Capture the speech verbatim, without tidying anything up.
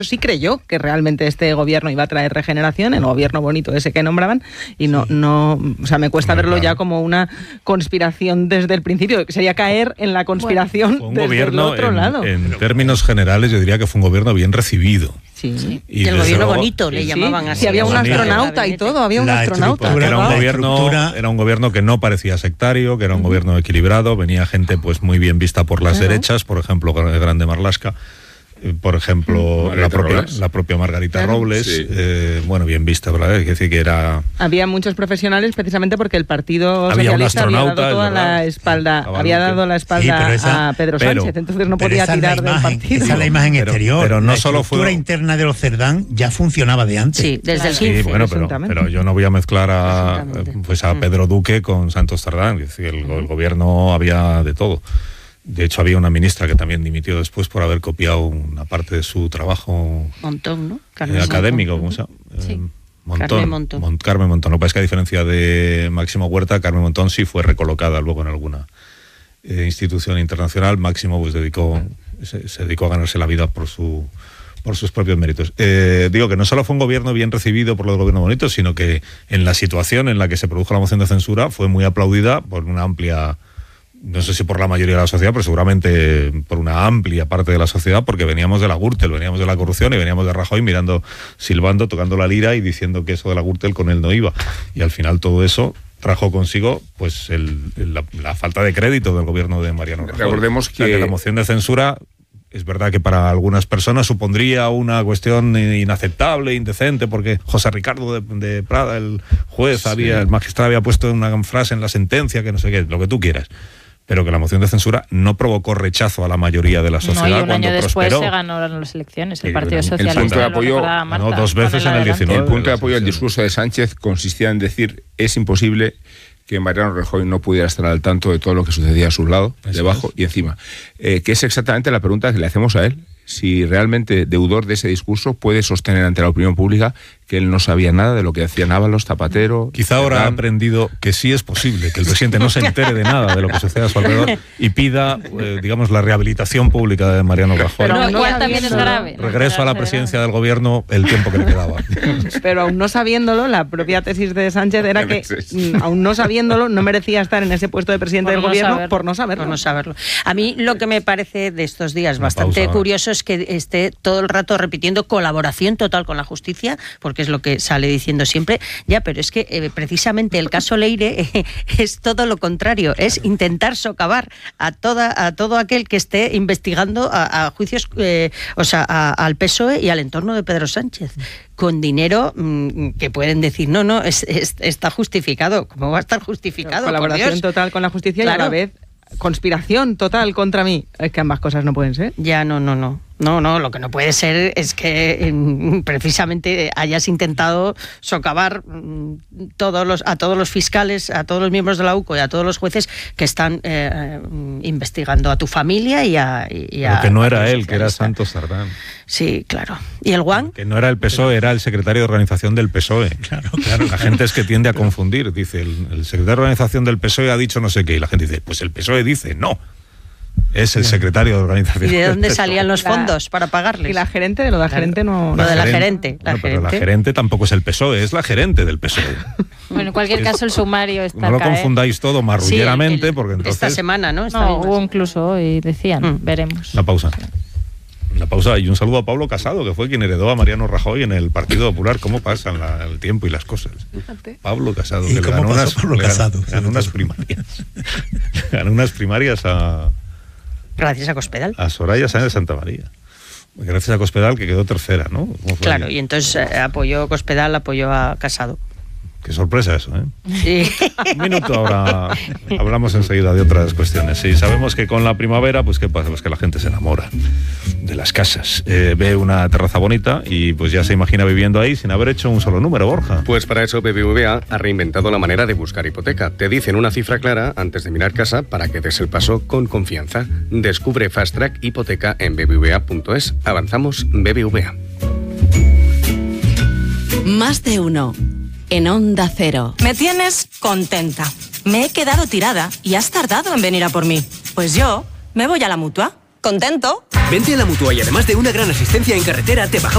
sí creyó que realmente este gobierno iba a traer regeneración, el gobierno bonito ese que nombraban, y no, sí. no, o sea, me cuesta Hombre, verlo claro. ya como una conspiración desde el principio, que sería caer en la conspiración bueno, desde gobierno, el otro en, lado. En términos generales, yo diría que fue un gobierno bien recibido. Sí, sí. Y el gobierno luego, bonito le sí, llamaban así. Sí, había un astronauta y todo, había un la astronauta. Era un gobierno, era un gobierno que no parecía sectario, que era un uh-huh. gobierno equilibrado, venía gente pues muy bien vista por las uh-huh. derechas, por ejemplo, Grande Marlaska. Por ejemplo, la propia, la propia Margarita claro. Robles, sí. eh, bueno, bien vista, ¿verdad? Es decir, que era... Había muchos profesionales precisamente porque el Partido había Socialista había dado toda la espalda, había dado la espalda sí, esa, a Pedro Sánchez, pero, entonces no podía tirar imagen, del partido. Esa es la imagen pero, exterior, pero no la solo estructura fue... interna de los Cerdán ya funcionaba de antes. Sí, desde el sí, quince. Bueno, pero, pero yo no voy a mezclar a, pues a Pedro Duque con Santos Cerdán, es decir, el, el gobierno había de todo. De hecho, había una ministra que también dimitió después por haber copiado una parte de su trabajo Montón, ¿no? Eh, académico, ¿cómo se llama? Sí. Eh, Montón, Carmen Montón. Mont, Carmen Montón. Lo que pasa es que a diferencia de Máximo Huerta, Carmen Montón sí fue recolocada luego en alguna eh, institución internacional. Máximo pues dedicó, se, se dedicó a ganarse la vida por su por sus propios méritos. Eh, digo que no solo fue un gobierno bien recibido por los gobiernos bonitos, sino que en la situación en la que se produjo la moción de censura fue muy aplaudida por una amplia... no sé si por la mayoría de la sociedad, pero seguramente por una amplia parte de la sociedad, porque veníamos de la Gürtel, veníamos de la corrupción y veníamos de Rajoy mirando, silbando, tocando la lira y diciendo que eso de la Gürtel con él no iba. Y al final todo eso trajo consigo pues el, la, la falta de crédito del gobierno de Mariano Rajoy. Recordemos que... O sea, que la moción de censura... Es verdad que para algunas personas supondría una cuestión inaceptable, indecente, porque José Ricardo de, de Prada, el juez, sí. había, el magistrado había puesto una frase en la sentencia, que no sé qué, lo que tú quieras. Pero que la moción de censura no provocó rechazo a la mayoría de la sociedad no, y un cuando año prosperó. Después se ganaron las elecciones, el, el Partido el, Socialista. El punto de apoyo, Marta, no, dos veces en el diecinueve. El punto de apoyo al discurso de Sánchez consistía en decir, es imposible que Mariano Rajoy no pudiera estar al tanto de todo lo que sucedía a su lado, Eso debajo es. y encima. Eh, que es exactamente la pregunta que le hacemos a él. Si realmente, deudor de ese discurso, puede sostener ante la opinión pública que él no sabía nada de lo que hacían Ábalos, Zapatero... Quizá ahora ha aprendido que sí es posible que el presidente no se entere de nada de lo que sucede a su alrededor y pida, eh, digamos, la rehabilitación pública de Mariano Rajoy. Pero no, igual también es grave. Regreso a la presidencia del gobierno el tiempo que le quedaba. Pero aún no sabiéndolo, la propia tesis de Sánchez era que, aún no sabiéndolo, no merecía estar en ese puesto de presidente del gobierno por no saberlo. Por no saberlo. A mí lo que me parece de estos días Una bastante pausa, curioso es que esté todo el rato repitiendo colaboración total con la justicia, porque es lo que sale diciendo siempre, ya, pero es que eh, precisamente el caso Leire eh, es todo lo contrario, es intentar socavar a toda a todo aquel que esté investigando a, a juicios, eh, o sea, a, al P S O E y al entorno de Pedro Sánchez, con dinero mmm, que pueden decir, no, no, es, es, está justificado. ¿Cómo va a estar justificado? Colaboración total con la justicia claro. y a la vez conspiración total contra mí. Es que ambas cosas no pueden ser. Ya, no, no, no. No, no, lo que no puede ser es que eh, precisamente hayas intentado socavar mm, todos los, a todos los fiscales, a todos los miembros de la U C O y a todos los jueces que están eh, investigando a tu familia y a... Y a Pero que no era él, que era Santos Cerdán. Sí, claro. ¿Y el Guan? Que no era el P S O E, era el secretario de organización del P S O E. Claro, claro. La gente es que tiende a confundir. Dice, el, el secretario de organización del P S O E ha dicho no sé qué. Y la gente dice, pues el P S O E dice no. Es el secretario de organización. ¿Y de dónde salían los fondos la, para pagarles? Y la gerente, de lo de la gerente no... Lo de la gerente. La, bueno, gerente. Pero la gerente tampoco es el P S O E, es la gerente del P S O E. Bueno, en cualquier caso el sumario está No acá, lo confundáis ¿eh? todo marrulleramente, sí, el, porque entonces... Esta semana, ¿no? Esta no, hubo incluso hoy, decían, mm. veremos. Una pausa. Una pausa y un saludo a Pablo Casado, que fue quien heredó a Mariano Rajoy en el Partido Popular. ¿Cómo pasan la, el tiempo y las cosas? Fíjate. Pablo Casado, que le ganó, unas, Pablo le Casado, ganó, ganó unas primarias. ganó unas primarias a... Gracias a Cospedal. A Soraya Sáenz de Santa María. Gracias a Cospedal, que quedó tercera, ¿no? Claro, y entonces eh, apoyó Cospedal, apoyó a Casado. Qué sorpresa eso, ¿eh? Sí. Un minuto, ahora hablamos enseguida de otras cuestiones. Sí, sabemos que con la primavera, pues qué pasa, pues que la gente se enamora de las casas. Eh, ve una terraza bonita y pues ya se imagina viviendo ahí sin haber hecho un solo número, Borja. Pues para eso B B V A ha reinventado la manera de buscar hipoteca. Te dicen una cifra clara antes de mirar casa para que des el paso con confianza. Descubre Fast Track Hipoteca en b b v a punto es. Avanzamos B B V A. Más de uno. En Onda Cero. Me tienes contenta. Me he quedado tirada y has tardado en venir a por mí. Pues yo me voy a la Mutua. ¿Contento? Vente a la Mutua y además de una gran asistencia en carretera, te bajamos